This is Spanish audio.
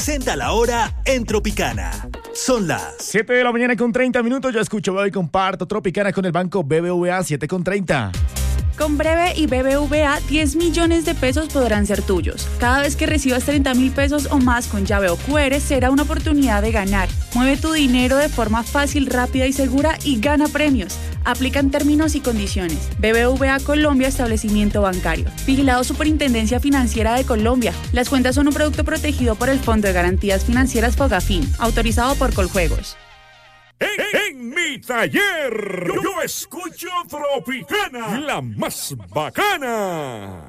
Presenta la hora en Tropicana. Son las 7 de la mañana con 30 minutos. Yo escucho, veo y comparto Tropicana con el banco BBVA 7:30. Con Breve y BBVA, 10 millones de pesos podrán ser tuyos. Cada vez que recibas 30.000 pesos o más con llave o QR, será una oportunidad de ganar. Mueve tu dinero de forma fácil, rápida y segura y gana premios. Aplican términos y condiciones. BBVA Colombia, establecimiento bancario. Vigilado Superintendencia Financiera de Colombia. Las cuentas son un producto protegido por el Fondo de Garantías Financieras Fogafín, autorizado por Coljuegos. En mi taller, yo escucho Tropicana, la más bacana.